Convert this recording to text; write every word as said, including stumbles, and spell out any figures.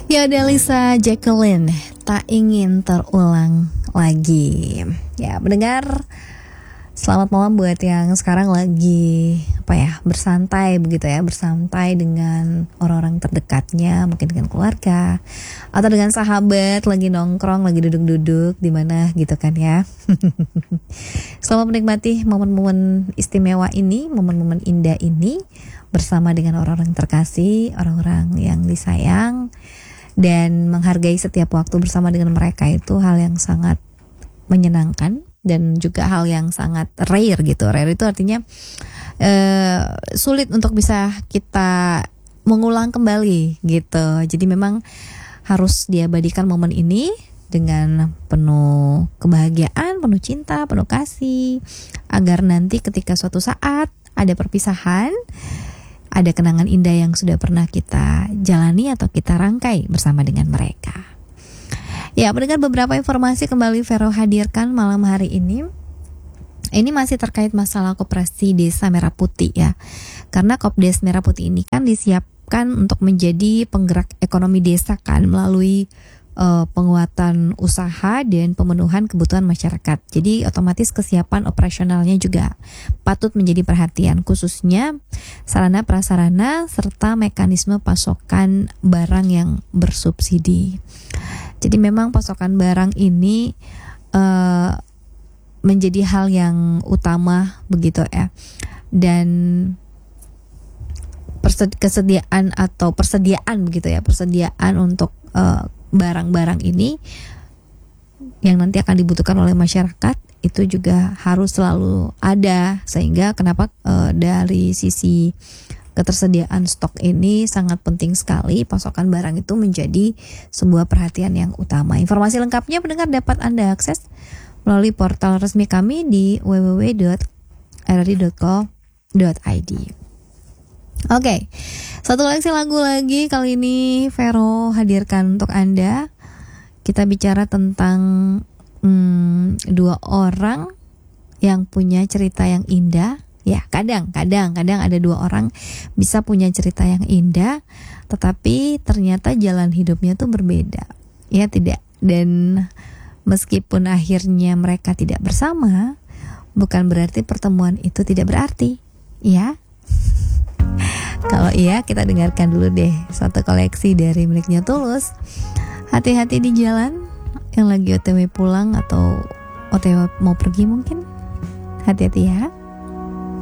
Ya, Delisa Jacqueline, tak ingin terulang lagi. Ya, mendengar, selamat malam buat yang sekarang lagi apa ya bersantai begitu ya, bersantai dengan orang-orang terdekatnya, mungkin dengan keluarga atau dengan sahabat, lagi nongkrong, lagi duduk-duduk di mana gitu kan ya. Selamat menikmati momen-momen istimewa ini, momen-momen indah ini bersama dengan orang-orang terkasih, orang-orang yang disayang. Dan menghargai setiap waktu bersama dengan mereka itu hal yang sangat menyenangkan dan juga hal yang sangat rare gitu. Rare itu artinya uh, sulit untuk bisa kita mengulang kembali gitu. Jadi memang harus diabadikan momen ini dengan penuh kebahagiaan, penuh cinta, penuh kasih, agar nanti ketika suatu saat ada perpisahan, ada kenangan indah yang sudah pernah kita jalani atau kita rangkai bersama dengan mereka. Ya, mendengar beberapa informasi kembali Vero hadirkan malam hari ini. Ini masih terkait masalah Koperasi Desa Merah Putih ya. Karena Kopdes Merah Putih ini kan disiapkan untuk menjadi penggerak ekonomi desa kan melalui Uh, penguatan usaha dan pemenuhan kebutuhan masyarakat. Jadi otomatis kesiapan operasionalnya juga patut menjadi perhatian, khususnya sarana prasarana serta mekanisme pasokan barang yang bersubsidi. Jadi memang pasokan barang ini uh, menjadi hal yang utama begitu ya. Dan kesediaan atau persediaan begitu ya, persediaan untuk uh, barang-barang ini yang nanti akan dibutuhkan oleh masyarakat itu juga harus selalu ada, sehingga kenapa e, dari sisi ketersediaan stok ini sangat penting sekali pasokan barang itu menjadi sebuah perhatian yang utama. Informasi lengkapnya pendengar dapat Anda akses melalui portal resmi kami di w w w dot r r i dot co dot i d. Oke, okay. Satu koleksi lagu lagi kali ini Vero hadirkan untuk Anda. Kita bicara tentang hmm, dua orang yang punya cerita yang indah. Ya, kadang, kadang, kadang ada dua orang bisa punya cerita yang indah, tetapi ternyata jalan hidupnya tuh berbeda. Ya tidak. Dan meskipun akhirnya mereka tidak bersama, bukan berarti pertemuan itu tidak berarti. Ya. Kalau iya, kita dengarkan dulu deh satu koleksi dari miliknya Tulus. Hati-hati di jalan, yang lagi O T W pulang atau O T W mau pergi mungkin. Hati-hati ya.